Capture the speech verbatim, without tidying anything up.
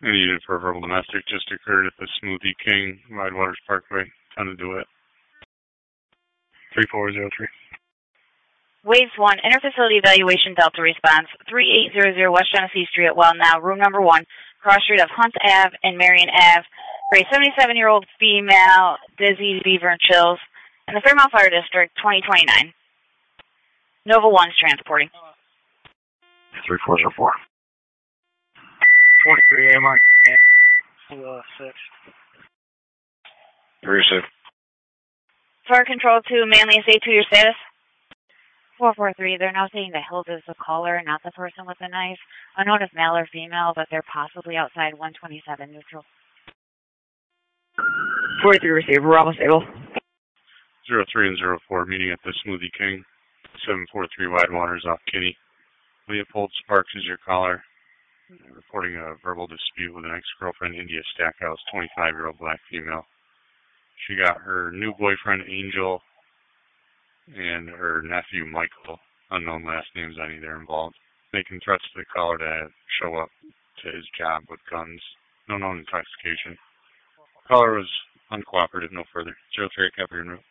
Any unit for a verbal domestic just occurred at the Smoothie King, Widewaters Parkway, ton of Dewitt. three four zero three. Waves one, interfacility evaluation Delta response, three eight zero zero West Genesee Street at Well Now, room number one, cross street of Hunt Ave and Marion Ave, for a seventy-seven-year-old female, dizzy, fever, and chills, in the Fairmount Fire District, twenty twenty-nine. Nova one's transporting. three four zero four. forty-three A M on six. three six. Fire Control to Manly Estate to your status. four four three, they're now saying that Hills is the caller, not the person with the knife. Unknown if male or female, but they're possibly outside one twenty-seven neutral. forty-three receiver, Bravo stable. zero three and zero four, meeting at the Smoothie King, seven four three Widewaters off Kinney. Leopold Sparks is your caller, reporting a verbal dispute with an ex-girlfriend, India Stackhouse, twenty-five-year-old black female. She got her new boyfriend, Angel, and her nephew, Michael, unknown last names on either involved, making threats to the caller to show up to his job with guns. No known intoxication. The caller was uncooperative, no further. zero three, copy en route.